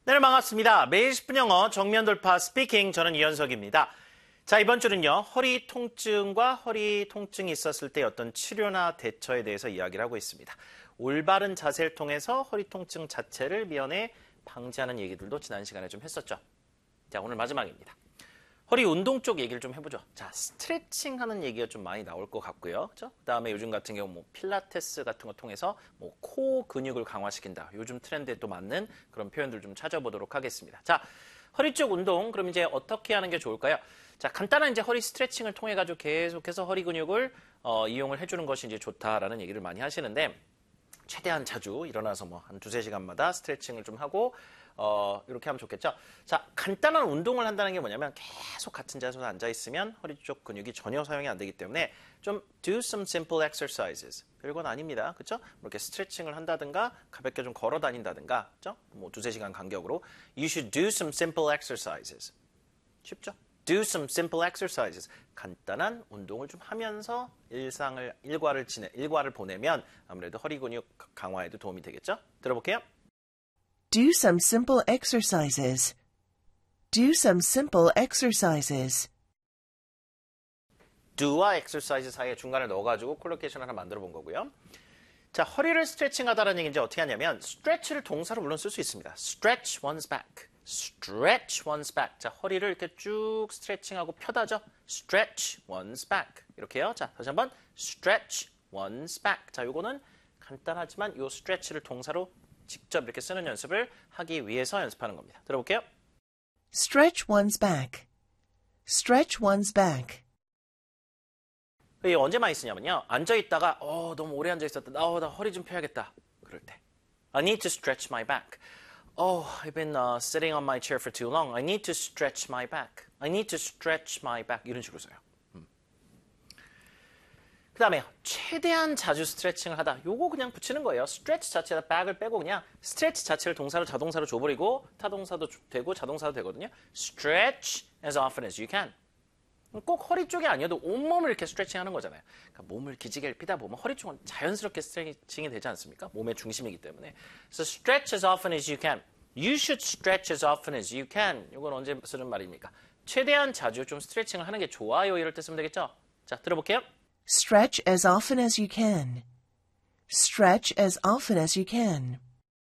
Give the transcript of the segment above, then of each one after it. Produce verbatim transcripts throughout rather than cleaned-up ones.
네, 반갑습니다. 매일 십 분 영어 정면 돌파 스피킹, 저는 이현석입니다. 자, 이번 주는요, 허리 통증과 허리 통증이 있었을 때 어떤 치료나 대처에 대해서 이야기를 하고 있습니다. 올바른 자세를 통해서 허리 통증 자체를 미연에 방지하는 얘기들도 지난 시간에 좀 했었죠. 자, 오늘 마지막입니다. 허리 운동 쪽 얘기를 좀 해보죠. 자, 스트레칭 하는 얘기가 좀 많이 나올 것 같고요. 그죠? 그 다음에 요즘 같은 경우 뭐 필라테스 같은 거 통해서 뭐 코 근육을 강화시킨다. 요즘 트렌드에 또 맞는 그런 표현들 좀 찾아보도록 하겠습니다. 자, 허리 쪽 운동, 그럼 이제 어떻게 하는 게 좋을까요? 자, 간단한 이제 허리 스트레칭을 통해 가지고 계속해서 허리 근육을 어, 이용을 해주는 것이 이제 좋다라는 얘기를 많이 하시는데, 최대한 자주 일어나서 뭐 한 두세 시간마다 스트레칭을 좀 하고 어, 이렇게 하면 좋겠죠. 자, 간단한 운동을 한다는 게 뭐냐면 계속 같은 자세로 앉아 있으면 허리 쪽 근육이 전혀 사용이 안 되기 때문에 좀 do some simple exercises. 별건 아닙니다. 그렇죠? 이렇게 스트레칭을 한다든가 가볍게 좀 걸어 다닌다든가, 그렇죠? 뭐 두세 시간 간격으로 you should do some simple exercises. 쉽죠? Do some simple exercises. 간단한 운동을 좀 하면서 일상을, 일과를 지내, 일과를 보내면 아무래도 허리 근육 강화에도 도움이 되겠죠? 들어볼게요. Do some simple exercises. Do some simple exercises. do와 exercise 사이에 중간에 넣어가지고 콜로케이션 하나 만들어 본 거고요. 자, 허리를 스트레칭 하다라는 얘기 이제 어떻게 하냐면 stretch를 동사로 물론 쓸 수 있습니다. stretch one's back. stretch one's back. 자, 허리를 이렇게 쭉 스트레칭하고 펴다죠. stretch one's back. 이렇게요. 자, 다시 한번 stretch one's back. 자, 요거는 간단하지만 요 stretch를 동사로 직접 이렇게 쓰는 연습을 하기 위해서 연습하는 겁니다. 들어볼게요. Stretch one's back. Stretch one's back. 이게 언제 많이 쓰냐면요. 앉아있다가 어 너무 오래 앉아있었다. 어, 나 허리 좀 펴야겠다. 그럴 때. I need to stretch my back. Oh, I've been uh, sitting on my chair for too long. I need to stretch my back. I need to stretch my back. 이런 식으로 써요. 음. 그 다음에 최대한 자주 스트레칭을 하다. 요거 그냥 붙이는 거예요. 스트레치 자체에다 back을 빼고 그냥 스트레치 자체를 동사로 자동사로 줘버리고 타동사도 되고 자동사도 되거든요. Stretch as often as you can. 꼭 허리 쪽이 아니어도 온몸을 이렇게 스트레칭하는 거잖아요. 그러니까 몸을 기지개를 피다 보면 허리 쪽은 자연스럽게 스트레칭이 되지 않습니까? 몸의 중심이기 때문에. 그래서 stretch as often as you can. You should stretch as often as you can. 이건 언제 쓰는 말입니까? 최대한 자주 좀 스트레칭을 하는 게 좋아요. 이럴 때 쓰면 되겠죠? 자, 들어볼게요. Stretch as often as you can. Stretch as often as you can.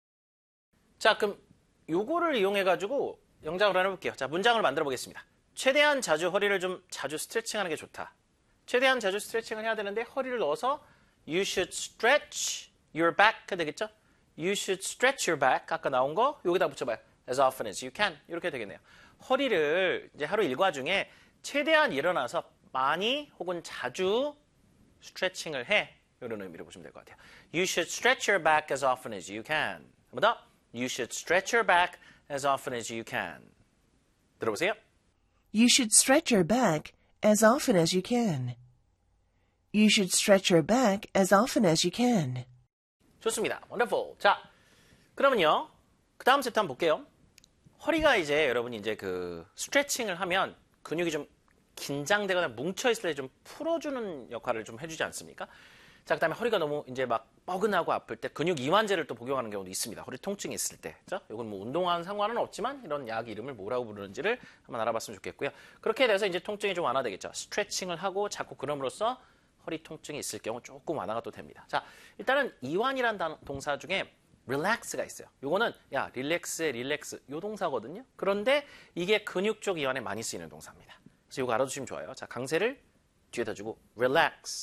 자, 그럼 요거를 이용해가지고 영작을 하나 해볼게요. 자, 문장을 만들어 보겠습니다. 최대한 자주 허리를 좀 자주 스트레칭하는 게 좋다. 최대한 자주 스트레칭을 해야 되는데 허리를 넣어서 you should stretch your back가 되겠죠? You should stretch your back. 아까 나온 거 여기다 붙여봐요. As often as you can. 이렇게 되겠네요. 허리를 이제 하루 일과 중에 최대한 일어나서 많이 혹은 자주 스트레칭을 해. 이런 의미로 보시면 될 것 같아요. You should stretch your back as often as you can. 한 번 더. You should stretch your back as often as you can. 들어보세요. You should stretch your back as often as you can. You should stretch your back as often as you can. 좋습니다. Wonderful. 자, 그러면요. 그 다음 세트 한번 볼게요. 허리가 이제 여러분이 이제 그 스트레칭을 하면 근육이 좀 긴장되거나 뭉쳐있을 때 좀 풀어주는 역할을 좀 해주지 않습니까? 자, 그 다음에 허리가 너무 이제 막 뻐근하고 아플 때 근육 이완제를 또 복용하는 경우도 있습니다. 허리 통증이 있을 때. 그죠? 이건 뭐 운동하는 상관은 없지만 이런 약 이름을 뭐라고 부르는지를 한번 알아봤으면 좋겠고요. 그렇게 돼서 이제 통증이 좀 완화되겠죠. 스트레칭을 하고 자꾸 그럼으로써 허리 통증이 있을 경우 조금 완화가 또 됩니다. 자, 일단은 이완이라는 동사 중에 relax가 있어요. 요거는 야, 릴렉스에 릴렉스 요 동사거든요. 그런데 이게 근육 쪽 이완에 많이 쓰이는 동사입니다. 그래서 요거 알아두시면 좋아요. 자, 강세를 뒤에다 주고 relax.